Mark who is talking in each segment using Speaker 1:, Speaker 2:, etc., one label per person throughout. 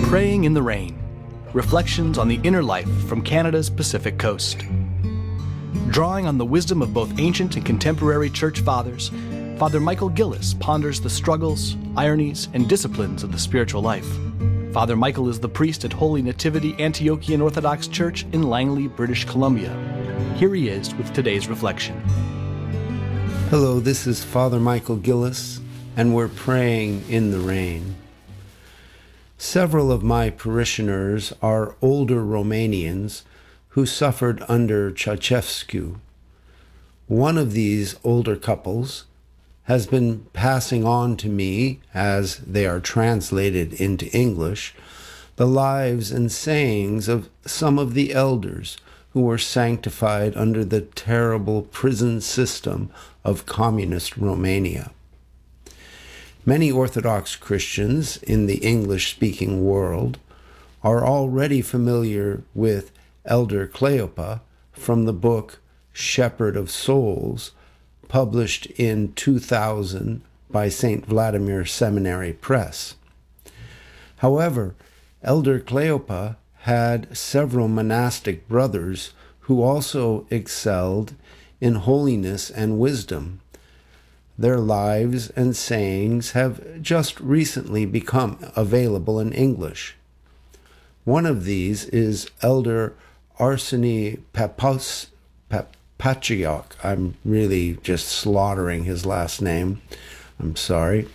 Speaker 1: Praying in the Rain, reflections on the inner life from Canada's Pacific coast. Drawing on the wisdom of both ancient and contemporary church fathers, Father Michael Gillis ponders the struggles, ironies, and disciplines of the spiritual life. Father Michael is the priest at Holy Nativity Antiochian Orthodox Church in Langley, British Columbia. Here he is with today's reflection.
Speaker 2: Hello, this is Father Michael Gillis, and we're praying in the rain. Several of my parishioners are older Romanians who suffered under Ceausescu. One of these older couples has been passing on to me, as they are translated into English, the lives and sayings of some of the elders who were sanctified under the terrible prison system of communist Romania. Many Orthodox Christians in the English-speaking world are already familiar with Elder Cleopa from the book Shepherd of Souls, published in 2000 by St. Vladimir Seminary Press. However, Elder Cleopa had several monastic brothers who also excelled in holiness and wisdom. Their lives and sayings have just recently become available in English. One of these is Elder Arseny Papaciok. I'm really just slaughtering his last name. I'm sorry.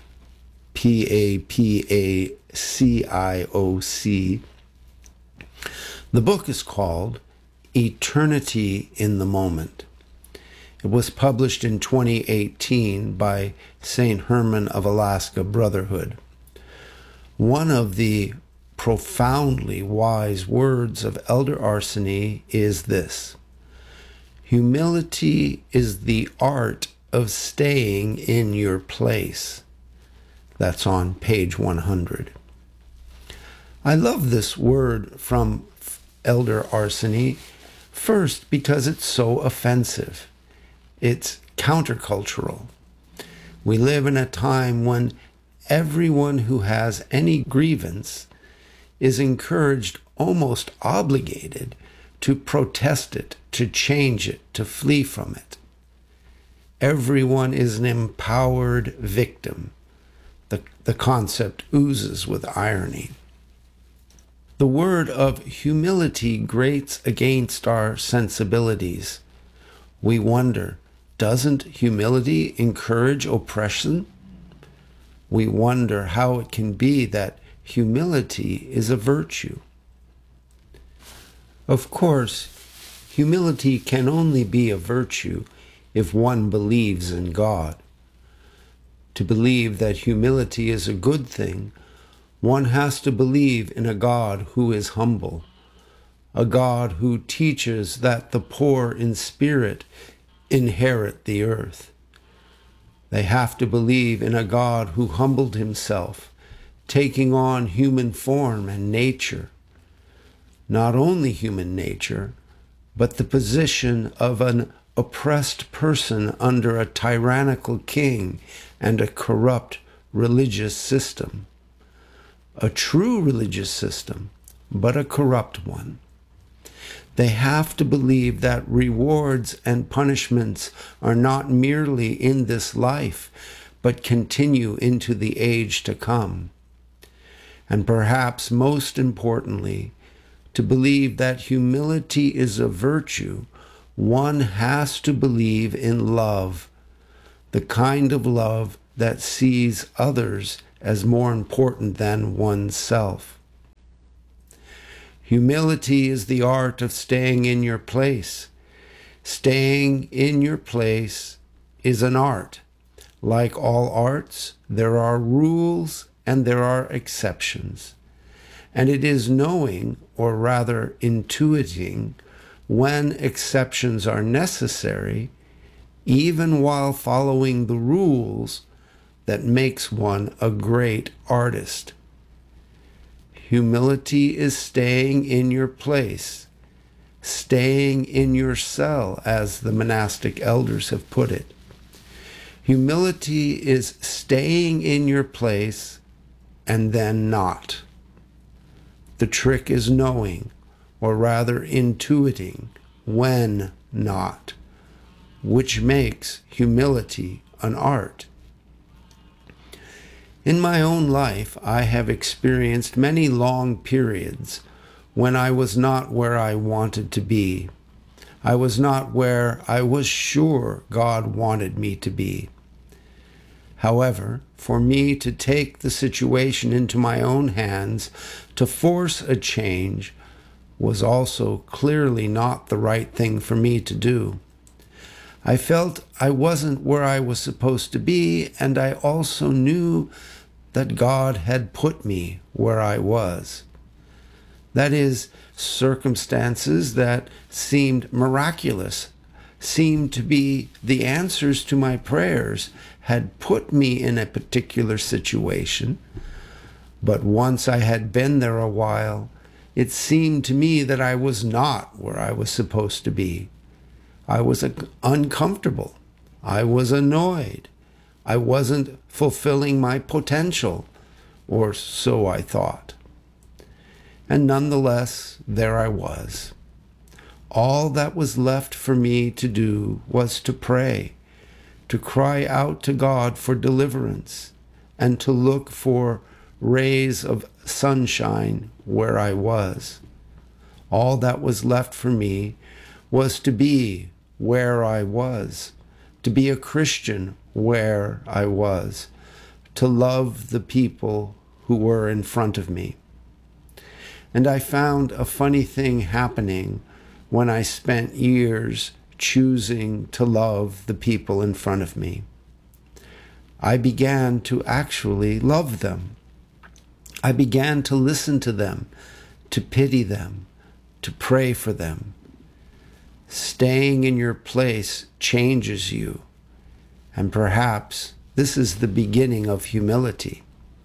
Speaker 2: Papacioc. The book is called Eternity in the Moment. It was published in 2018 by St. Herman of Alaska Brotherhood. One of the profoundly wise words of Elder Arseny is this: humility is the art of staying in your place. That's on page 100. I love this word from Elder Arseny, first because it's so offensive. It's countercultural. We live in a time when everyone who has any grievance is encouraged, almost obligated, to protest it, to change it, to flee from it. Everyone is an empowered victim. The concept oozes with irony. The word of humility grates against our sensibilities. We wonder, doesn't humility encourage oppression? We wonder how it can be that humility is a virtue. Of course, humility can only be a virtue if one believes in God. To believe that humility is a good thing, one has to believe in a God who is humble, a God who teaches that the poor in spirit inherit the earth. They have to believe in a God who humbled himself, taking on human form and nature. Not only human nature, but the position of an oppressed person under a tyrannical king and a corrupt religious system. A true religious system, but a corrupt one. They have to believe that rewards and punishments are not merely in this life, but continue into the age to come. And perhaps most importantly, to believe that humility is a virtue, one has to believe in love, the kind of love that sees others as more important than oneself. Humility is the art of staying in your place. Staying in your place is an art. Like all arts, there are rules and there are exceptions. And it is knowing, or rather intuiting, when exceptions are necessary, even while following the rules, that makes one a great artist. Humility is staying in your place, staying in your cell, as the monastic elders have put it. Humility is staying in your place and then not. The trick is knowing, or rather intuiting, when not, which makes humility an art. In my own life, I have experienced many long periods when I was not where I wanted to be. I was not where I was sure God wanted me to be. However, for me to take the situation into my own hands to force a change was also clearly not the right thing for me to do. I felt I wasn't where I was supposed to be, and I also knew that God had put me where I was. That is, circumstances that seemed miraculous, seemed to be the answers to my prayers, had put me in a particular situation. But once I had been there a while, it seemed to me that I was not where I was supposed to be. I was uncomfortable. I was annoyed. I wasn't fulfilling my potential, or so I thought. And nonetheless, there I was. All that was left for me to do was to pray, to cry out to God for deliverance, and to look for rays of sunshine where I was. All that was left for me was to be where I was, to be a Christian where I was, to love the people who were in front of me. And I found a funny thing happening when I spent years choosing to love the people in front of me. I began to actually love them. I began to listen to them, to pity them, to pray for them. Staying in your place changes you, and perhaps this is the beginning of humility.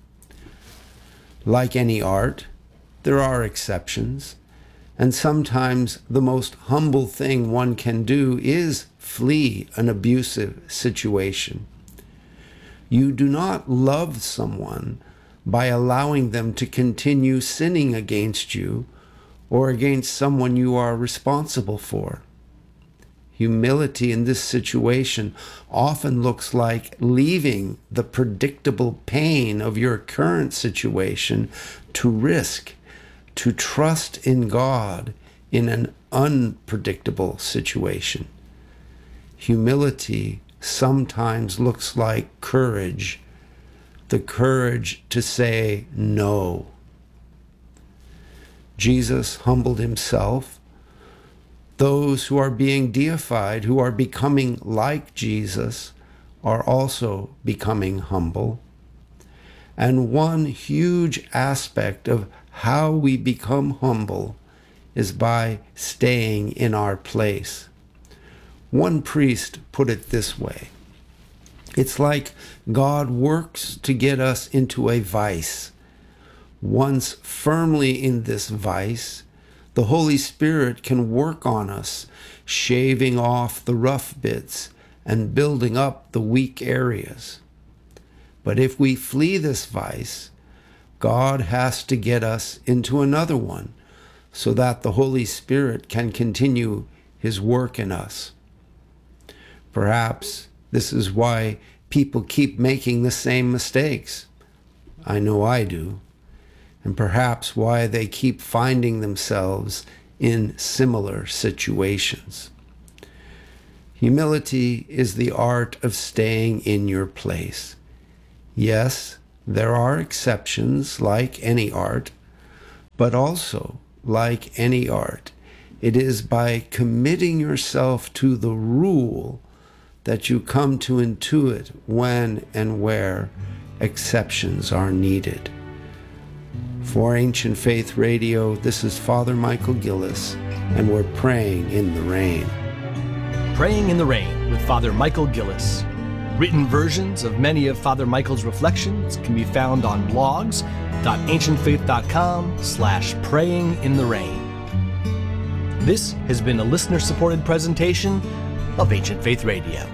Speaker 2: Like any art, there are exceptions, and sometimes the most humble thing one can do is flee an abusive situation. You do not love someone by allowing them to continue sinning against you or against someone you are responsible for. Humility in this situation often looks like leaving the predictable pain of your current situation to risk, to trust in God in an unpredictable situation. Humility sometimes looks like courage, the courage to say no. Jesus humbled himself. Those who are being deified, who are becoming like Jesus, are also becoming humble. And one huge aspect of how we become humble is by staying in our place. One priest put it this way: it's like God works to get us into a vice. Once firmly in this vice, the Holy Spirit can work on us, shaving off the rough bits and building up the weak areas. But if we flee this vice, God has to get us into another one so that the Holy Spirit can continue his work in us. Perhaps this is why people keep making the same mistakes. I know I do. And perhaps why they keep finding themselves in similar situations. Humility is the art of staying in your place. Yes, there are exceptions like any art, but also, like any art, it is by committing yourself to the rule that you come to intuit when and where exceptions are needed. For Ancient Faith Radio, this is Father Michael Gillis, and we're praying in the rain.
Speaker 1: Praying in the Rain with Father Michael Gillis. Written versions of many of Father Michael's reflections can be found on blogs.ancientfaith.com/prayingintherain. This has been a listener-supported presentation of Ancient Faith Radio.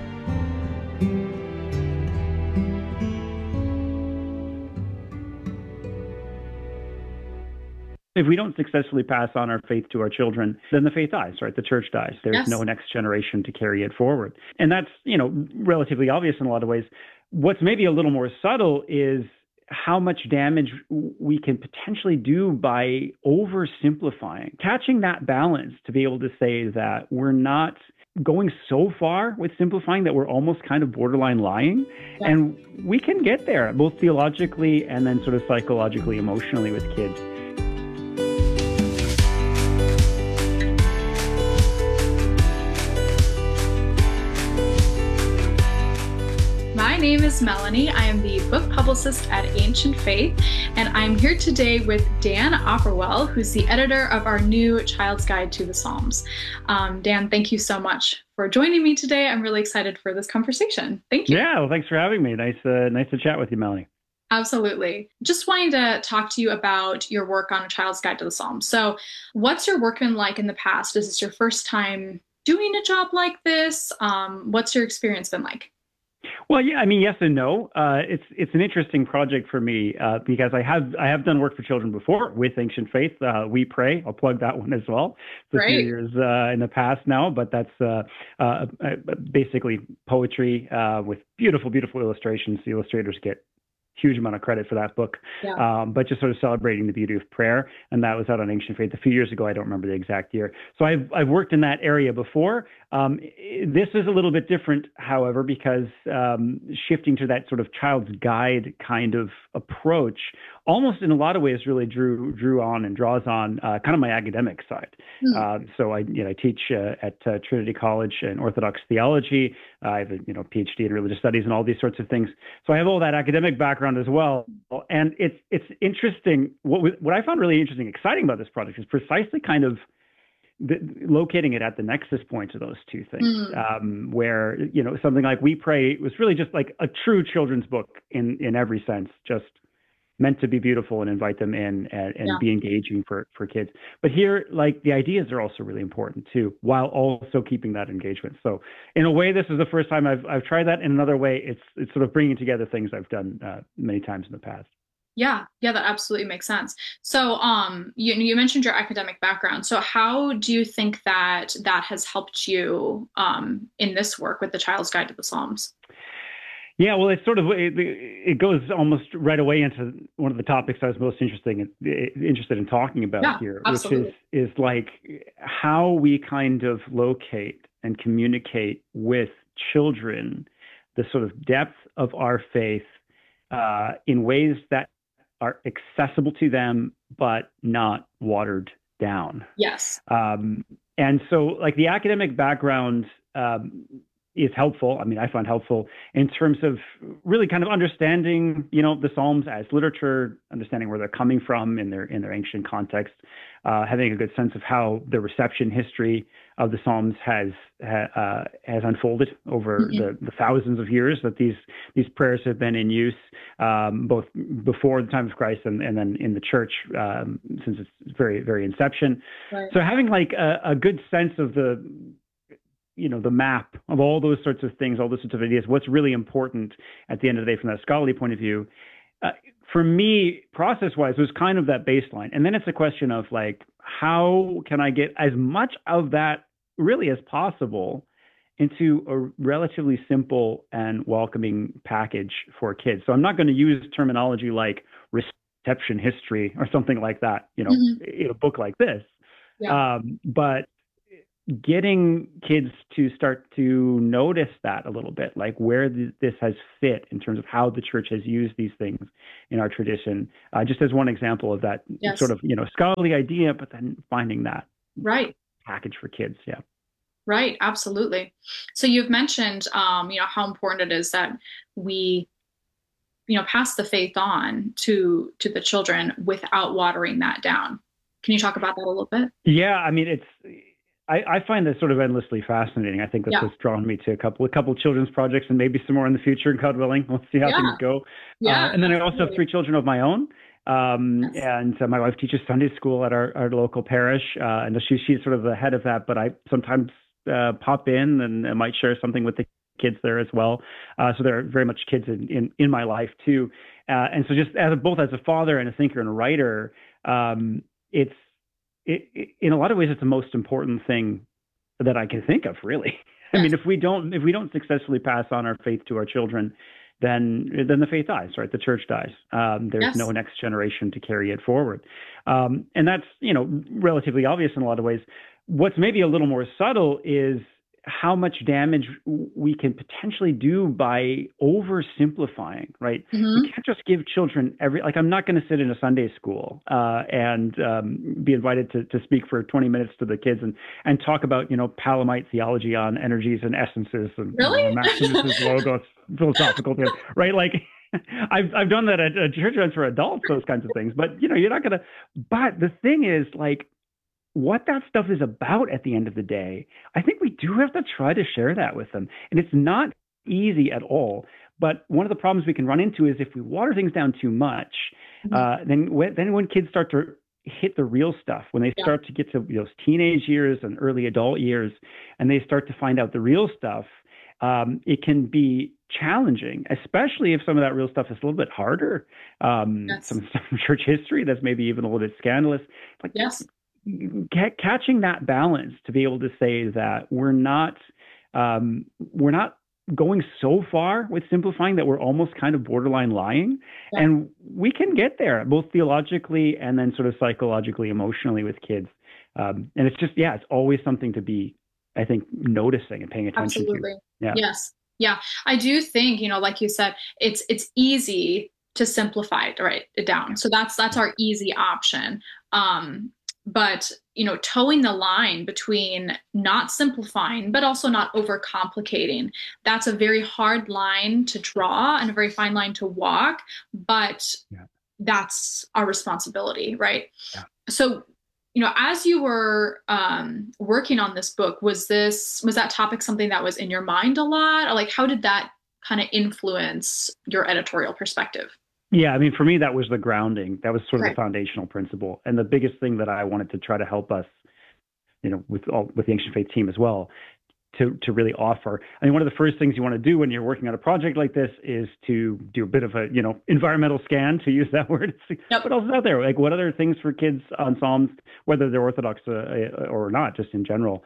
Speaker 3: if we don't successfully pass on our faith to our children, then the faith dies, right? The church dies. There's
Speaker 4: Yes.
Speaker 3: no next generation to carry it forward. And that's, relatively obvious in a lot of ways. What's maybe a little more subtle is how much damage we can potentially do by oversimplifying. Catching that balance to be able to say that we're not going so far with simplifying that we're almost kind of borderline lying.
Speaker 4: Yeah.
Speaker 3: And we can get there, both theologically and then sort of psychologically, emotionally with kids.
Speaker 4: My name is Melanie. I am the book publicist at Ancient Faith, and I'm here today with Dan Opperwell, who's the editor of our new Child's Guide to the Psalms. Dan, thank you so much for joining me today. I'm really excited for this conversation. Thank you.
Speaker 3: Yeah, well, thanks for having me. Nice to chat with you, Melanie.
Speaker 4: Absolutely. Just wanting to talk to you about your work on A Child's Guide to the Psalms. So what's your work been like in the past? Is this your first time doing a job like this? What's your experience been like?
Speaker 3: Well, yeah, I mean, yes and no. It's an interesting project for me because I have done work for children before with Ancient Faith. We Pray. I'll plug that one as well. It's a few years in the past now, but that's basically poetry with beautiful, beautiful illustrations. The illustrators get huge amount of credit for that book, but just sort of celebrating the beauty of prayer. And that was out on Ancient Faith a few years ago. I don't remember the exact year. So I've worked in that area before. This is a little bit different, however, because shifting to that sort of child's guide kind of approach, almost in a lot of ways, really drew on and draws on kind of my academic side. So I teach at Trinity College in Orthodox theology. I have a PhD in religious studies and all these sorts of things. So I have all that academic background as well. And it's interesting. What I found really interesting, exciting about this project is precisely kind of locating it at the nexus point of those two things, where something like We Pray was really just like a true children's book in every sense, just meant to be beautiful and invite them in and be engaging for kids. But here, like, the ideas are also really important too, while also keeping that engagement. So in a way, this is the first time I've tried that. In another way, it's sort of bringing together things I've done many times in the past.
Speaker 4: Yeah, that absolutely makes sense. So you mentioned your academic background. So how do you think that has helped you in this work with the Child's Guide to the Psalms?
Speaker 3: Yeah, well, it goes almost right away into one of the topics I was most interested in talking about here,
Speaker 4: absolutely.
Speaker 3: Which is like how we kind of locate and communicate with children the sort of depth of our faith in ways that are accessible to them, but not watered down.
Speaker 4: Yes.
Speaker 3: And so, like, the academic background is helpful. I mean, I find helpful in terms of really kind of understanding, the Psalms as literature, understanding where they're coming from in their ancient context, having a good sense of how the reception history of the Psalms has unfolded over the thousands of years that these prayers have been in use, both before the time of Christ and then in the church since its very, very inception.
Speaker 4: Right.
Speaker 3: So having like a good sense of the map of all those sorts of things, all those sorts of ideas, what's really important at the end of the day from that scholarly point of view, for me, process-wise, was kind of that baseline. And then it's a question of like, how can I get as much of that really as possible into a relatively simple and welcoming package for kids? So I'm not going to use terminology like reception history or something like that, in a book like this.
Speaker 4: Yeah.
Speaker 3: But getting kids to start to notice that a little bit, like where this has fit in terms of how the church has used these things in our tradition, just as one example of that sort of, scholarly idea, but then finding that package for kids. Yeah.
Speaker 4: Right. Absolutely. So you've mentioned, how important it is that we, pass the faith on to the children without watering that down. Can you talk about that a little bit?
Speaker 3: Yeah. I mean, I find this sort of endlessly fascinating. I think that's what's drawn me to a couple children's projects and maybe some more in the future, God willing. We'll see how things go.
Speaker 4: Yeah,
Speaker 3: and then I also have 3 children of my own. And my wife teaches Sunday school at our local parish. And she's sort of the head of that, but I sometimes pop in and might share something with the kids there as well. So there are very much kids in my life too. And so just both as a father and a thinker and a writer, in a lot of ways, it's the most important thing that I can think of, really. I mean, if we don't successfully pass on our faith to our children, then the faith dies, right? The church dies. There's no next generation to carry it forward. And that's, relatively obvious in a lot of ways. What's maybe a little more subtle is how much damage we can potentially do by oversimplifying, right? We can't just give children I'm not going to sit in a Sunday school and be invited to speak for 20 minutes to the kids and talk about, Palamite theology on energies and essences and Maximus's logos, philosophical things, right? Like I've done that at church events for adults, those kinds of things, but you're not going to, but the thing is, like, what that stuff is about at the end of the day, I think we do have to try to share that with them. And it's not easy at all. But one of the problems we can run into is if we water things down too much, then when kids start to hit the real stuff, when they start to get to those teenage years and early adult years, and they start to find out the real stuff, it can be challenging, especially if some of that real stuff is a little bit harder. Some stuff from church history that's maybe even a little bit scandalous. Like, catching that balance to be able to say that we're not going so far with simplifying that we're almost kind of borderline lying, and we can get there both theologically and then sort of psychologically, emotionally with kids. And it's just, it's always something to be, I think, noticing and paying attention to.
Speaker 4: Yeah. I do think, like you said, it's easy to simplify it down. So that's our easy option. But, towing the line between not simplifying, but also not overcomplicating, that's a very hard line to draw and a very fine line to walk, but that's our responsibility, right? Yeah. So, as you were working on this book, was that topic something that was in your mind a lot? Or like, how did that kind of influence your editorial perspective?
Speaker 3: Yeah, I mean, for me, that was the grounding. That was sort of the foundational principle. And the biggest thing that I wanted to try to help us, with the Ancient Faith team as well, to really offer. I mean, one of the first things you want to do when you're working on a project like this is to do a bit of a, environmental scan, to use that word. What else is out there? Like, what other things for kids on Psalms, whether they're Orthodox or not, just in general,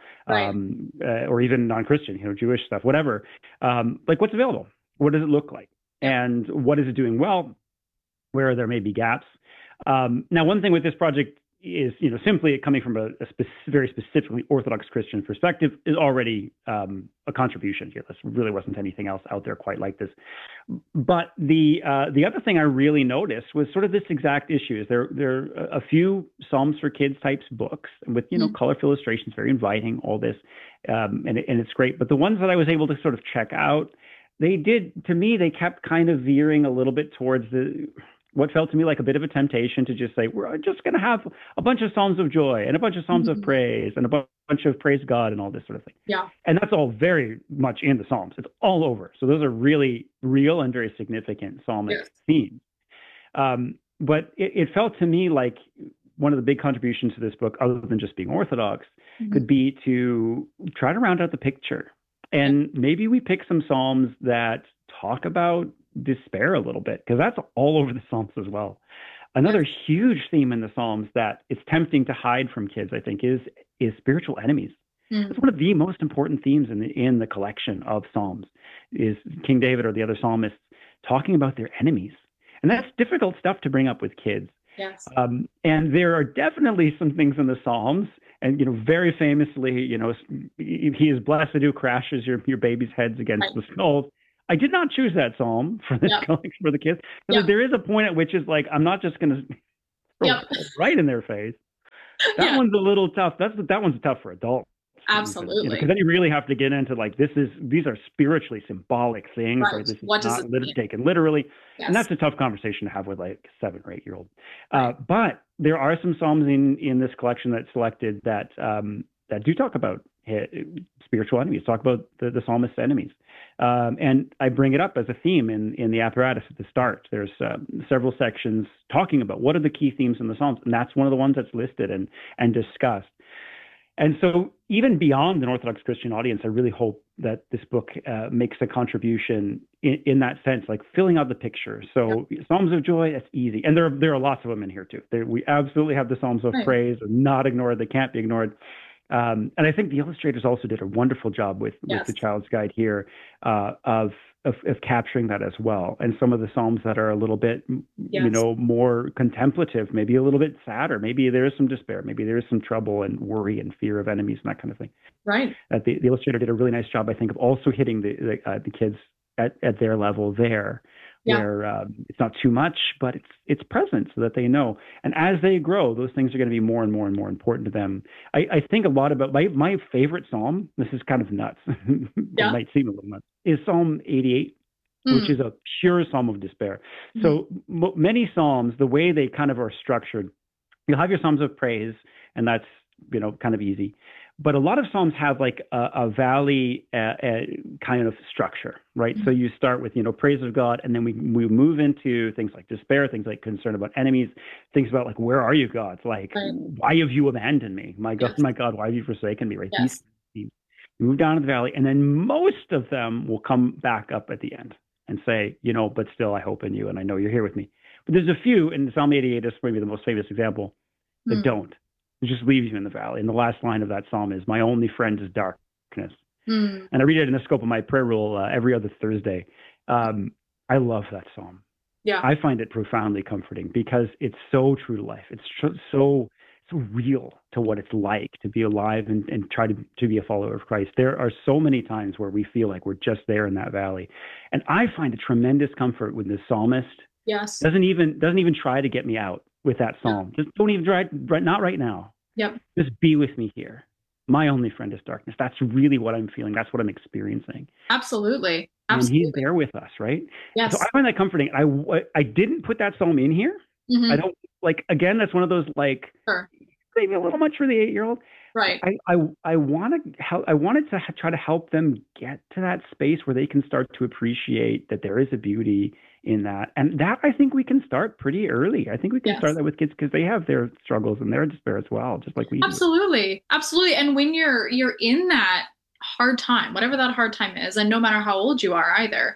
Speaker 3: or even non-Christian, Jewish stuff, whatever. Like, what's available? What does it look like? And what is it doing well? Where there may be gaps. Now, one thing with this project is, simply coming from a very specifically Orthodox Christian perspective is already a contribution here. There really wasn't anything else out there quite like this. But the other thing I really noticed was sort of this exact issue. Is there are a few Psalms for Kids types books with, colorful illustrations, very inviting, all this, and it's great. But the ones that I was able to sort of check out, they kept kind of veering a little bit towards what felt to me like a bit of a temptation to just say, we're just going to have a bunch of Psalms of joy and a bunch of Psalms of praise and a bunch of praise God and all this sort of thing. Yeah. And that's all very much in the Psalms. It's all over. So those are really real and very significant psalmic themes. But it felt to me like one of the big contributions to this book, other than just being Orthodox, could be to try to round out the picture. And maybe we pick some Psalms that talk about despair a little bit, because that's all over the Psalms as well. Another huge theme in the Psalms that it's tempting to hide from kids, I think, is spiritual enemies. It's one of the most important themes in the collection of Psalms, is King David or the other psalmists talking about their enemies. And that's difficult stuff to bring up with kids. Yes. And there are definitely some things in the Psalms, and very famously, he is blessed who crashes your baby's heads against the skulls. I did not choose that psalm for this for the kids, because there is a point at which is like, I'm not just going to throw right in their face. That one's a little tough. That one's tough for adults.
Speaker 4: Absolutely.
Speaker 3: Because then you really have to get into like, these are spiritually symbolic things. Right. This is
Speaker 4: what does it mean?
Speaker 3: Taken literally. Yes. And that's a tough conversation to have with like 7 or 8 year old. But there are some psalms in this collection that's selected that do talk about spiritual enemies, talk about the psalmist's enemies. And I bring it up as a theme in the apparatus at the start. There's several sections talking about what are the key themes in the Psalms, and that's one of the ones that's listed and discussed. And so even beyond an Orthodox Christian audience, I really hope that this book makes a contribution in that sense, like filling out the picture. So Psalms of Joy, that's easy. And there are lots of them in here too. We absolutely have the Psalms of Praise. They're not ignored. They can't be ignored. And I think the illustrators also did a wonderful job with the Child's Guide here of capturing that as well. And some of the Psalms that are a little bit, more contemplative, maybe a little bit sadder, maybe there is some despair, maybe there is some trouble and worry and fear of enemies and that kind of thing.
Speaker 4: Right.
Speaker 3: The illustrator did a really nice job, I think, of also hitting the kids at their level there. Where it's not too much, but it's present so that they know. And as they grow, those things are going to be more and more and more important to them. I think a lot about my favorite Psalm. This is kind of nuts. It might seem a little nuts. Is Psalm 88, which is a pure Psalm of despair. So many Psalms, the way they kind of are structured, you'll have your Psalms of praise, and that's kind of easy. But a lot of Psalms have like a valley kind of structure, right? So you start with, praise of God, and then we move into things like despair, things like concern about enemies, things about like, where are you, God? It's like, why have you abandoned me? My God, my God, why have you forsaken me, right?
Speaker 4: Yes.
Speaker 3: You move down to the valley, and then most of them will come back up at the end and say, but still I hope in you, and I know you're here with me. But there's a few, and Psalm 88 is maybe the most famous example, that don't. It just leaves you in the valley. And the last line of that psalm is, my only friend is darkness. And I read it in the scope of my prayer rule every other Thursday. I love that psalm.
Speaker 4: Yeah.
Speaker 3: I find it profoundly comforting because it's so true to life. It's so real to what it's like to be alive and try to be a follower of Christ. There are so many times where we feel like we're just there in that valley. And I find a tremendous comfort when the psalmist doesn't even try to get me out with that psalm. Just don't even try, not right now.
Speaker 4: Yep.
Speaker 3: Just be with me here. My only friend is darkness. That's really what I'm feeling. That's what I'm experiencing.
Speaker 4: Absolutely.
Speaker 3: And he's there with us, right?
Speaker 4: Yes.
Speaker 3: So I find that comforting. I didn't put that psalm in here. I don't again, that's one of those maybe a little much for the 8-year-old.
Speaker 4: Right.
Speaker 3: I wanted to try to help them get to that space where they can start to appreciate that there is a beauty in that. And that I think we can start pretty early. I think we can start that with kids because they have their struggles and their despair as well, just like we do.
Speaker 4: Absolutely. And when you're in that hard time, whatever that hard time is, and no matter how old you are either,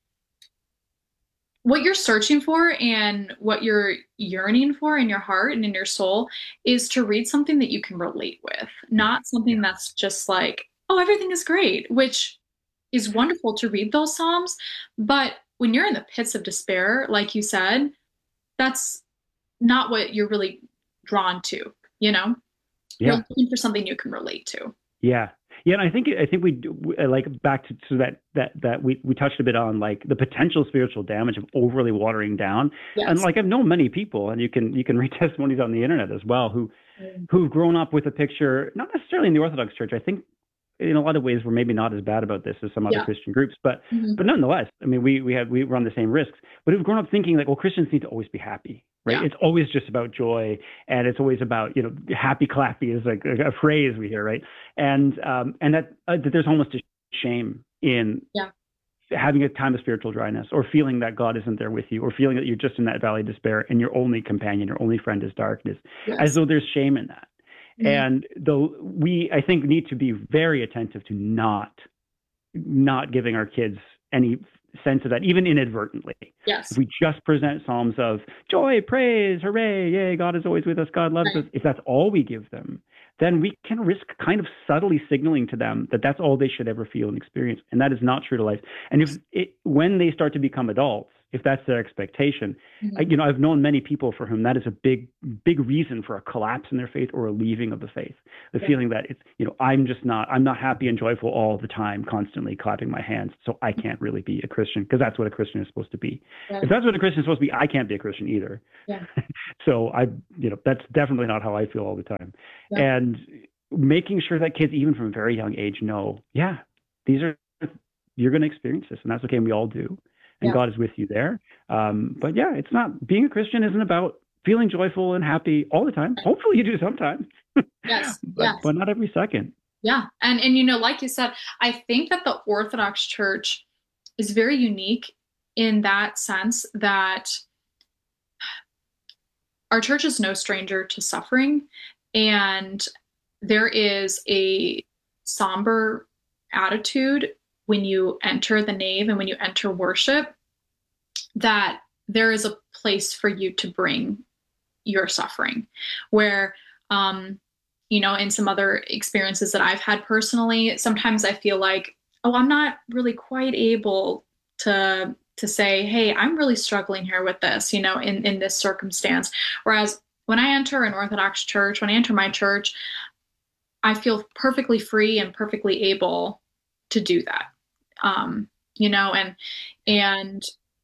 Speaker 4: what you're searching for and what you're yearning for in your heart and in your soul is to read something that you can relate with, not something that's just like, oh, everything is great, which is wonderful to read those Psalms. But when you're in the pits of despair, like you said, that's not what you're really drawn to, You're looking for something you can relate to.
Speaker 3: Yeah. Yeah, and I think we like back to that we touched a bit on like the potential spiritual damage of overly watering down.
Speaker 4: Yes.
Speaker 3: And like I've known many people, and you can read testimonies on the internet as well, who've grown up with a picture, not necessarily in the Orthodox Church. I think in a lot of ways we're maybe not as bad about this as some other Christian groups, but nonetheless, I mean we run the same risks. But who've grown up thinking like, well, Christians need to always be happy. Right. Yeah. It's always just about joy, and it's always about, happy clappy is like a phrase we hear. Right. And that there's almost a shame in having a time of spiritual dryness, or feeling that God isn't there with you, or feeling that you're just in that valley of despair and your only companion, your only friend is darkness, as though there's shame in that. And though we, I think, need to be very attentive to not giving our kids any sense of that, even inadvertently.
Speaker 4: Yes.
Speaker 3: If we just present Psalms of joy, praise, hooray, yay, God is always with us, God loves us, if that's all we give them, then we can risk kind of subtly signaling to them that that's all they should ever feel and experience. And that is not true to life. And when they start to become adults, if that's their expectation, I've known many people for whom that is a big reason for a collapse in their faith or a leaving of the faith. The feeling that it's, I'm not happy and joyful all the time, constantly clapping my hands. So I can't really be a Christian, because that's what a Christian is supposed to be. Yeah. If that's what a Christian is supposed to be, I can't be a Christian either. Yeah. So that's definitely not how I feel all the time. Yeah. And making sure that kids, even from a very young age, know, you're going to experience this, and that's okay. And we all do. And God is with you there. But it's not, being a Christian isn't about feeling joyful and happy all the time. Hopefully you do sometimes.
Speaker 4: Yes.
Speaker 3: But not every second.
Speaker 4: Yeah. And like you said, I think that the Orthodox Church is very unique in that sense that our church is no stranger to suffering. And there is a somber attitude when you enter the nave and when you enter worship, that there is a place for you to bring your suffering, where, in some other experiences that I've had personally, sometimes I feel like, oh, I'm not really quite able to say, hey, I'm really struggling here with this, in this circumstance. Whereas when I enter an Orthodox church, when I enter my church, I feel perfectly free and perfectly able to do that. And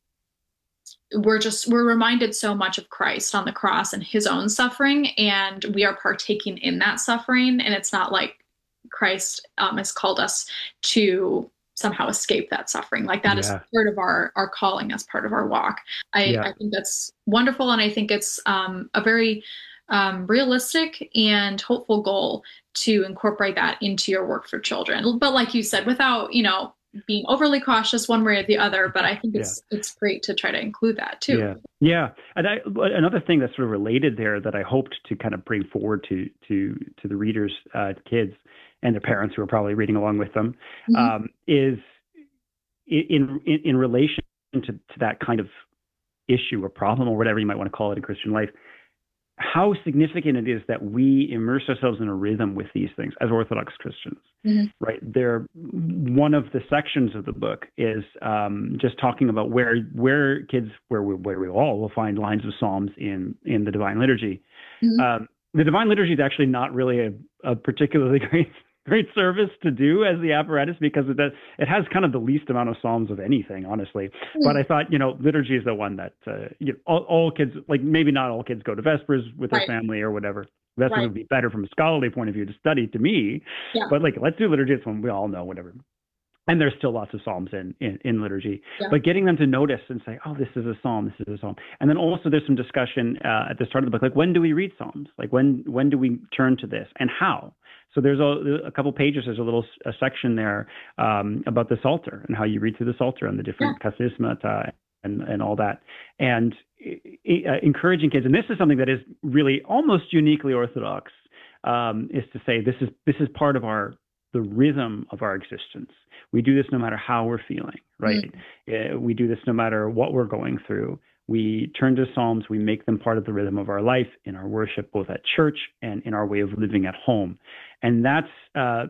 Speaker 4: we're reminded so much of Christ on the cross and his own suffering, and we are partaking in that suffering. And it's not like Christ has called us to somehow escape that suffering. Like that is part of our calling, as part of our walk. I think that's wonderful. And I think it's a very realistic and hopeful goal to incorporate that into your work for children. But like you said, without, being overly cautious one way or the other, but I think it's great to try to include that too.
Speaker 3: Yeah. And another thing that's sort of related there that I hoped to kind of bring forward to the readers, kids and their parents who are probably reading along with them, is in relation to that kind of issue or problem or whatever you might want to call it in Christian life, how significant it is that we immerse ourselves in a rhythm with these things as Orthodox Christians, right? One of the sections of the book is just talking about where we all will find lines of Psalms in the Divine Liturgy. The Divine Liturgy is actually not really a particularly great service to do as the apparatus, because it has kind of the least amount of Psalms of anything, honestly. But I thought, liturgy is the one that all kids, like maybe not all kids go to Vespers with their family or whatever. Vespers would be better from a scholarly point of view to study to me. But let's do liturgy. It's one we all know, whatever. And there's still lots of Psalms in liturgy, but getting them to notice and say, oh, this is a Psalm, this is a Psalm. And then also there's some discussion at the start of the book, like when do we read Psalms? Like when do we turn to this and how? So there's a couple pages, there's a section there about the Psalter and how you read through the Psalter and the different kathismata and all that. And encouraging kids, and this is something that is really almost uniquely Orthodox, is to say this is part of the rhythm of our existence. We do this no matter how we're feeling, right? We do this no matter what we're going through. We turn to Psalms, we make them part of the rhythm of our life in our worship, both at church and in our way of living at home. And that's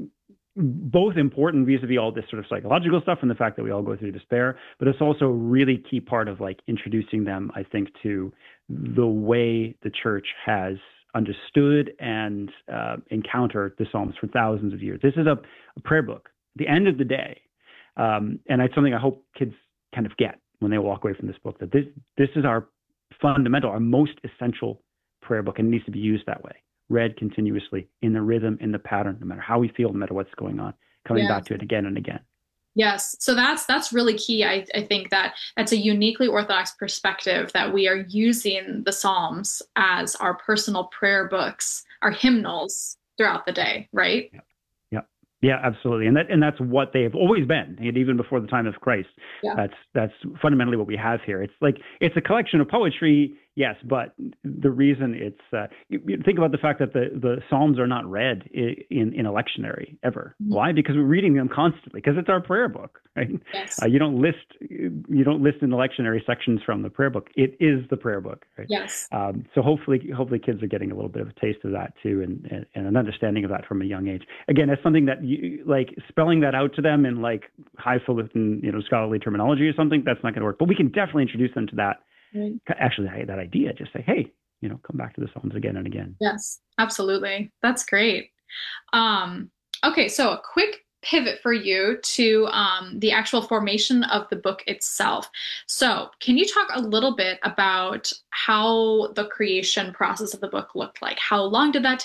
Speaker 3: both important vis-a-vis all this sort of psychological stuff and the fact that we all go through despair, but it's also a really key part of introducing them, I think, to the way the church has understood and encountered the Psalms for thousands of years. This is a prayer book at the end of the day. And it's something I hope kids kind of get when they walk away from this book, that this is our fundamental, our most essential prayer book, and it needs to be used that way, read continuously in the rhythm, in the pattern, no matter how we feel, no matter what's going on, coming back to it again and again.
Speaker 4: Yes. So that's really key. I think that's a uniquely Orthodox perspective, that we are using the Psalms as our personal prayer books, our hymnals throughout the day, right?
Speaker 3: Yeah, absolutely. And that's what they've always been, and even before the time of Christ. That's fundamentally what we have here. It's a collection of poetry, yes, but the reason it's you think about the fact that the Psalms are not read in lectionary ever. Why? Because we're reading them constantly, because it's our prayer book, right?
Speaker 4: Yes.
Speaker 3: You don't list in the lectionary sections from the prayer book. It is the prayer book, right?
Speaker 4: Yes.
Speaker 3: So hopefully kids are getting a little bit of a taste of that too, and an understanding of that from a young age. Again, it's something that spelling that out to them in highfalutin, scholarly terminology or something, that's not going to work. But we can definitely introduce them to that. Right. Actually, that idea, just say, hey, come back to the Psalms again and again.
Speaker 4: Yes, absolutely. That's great. Okay, so a quick pivot for you to the actual formation of the book itself. So can you talk a little bit about how the creation process of the book looked like? How long did that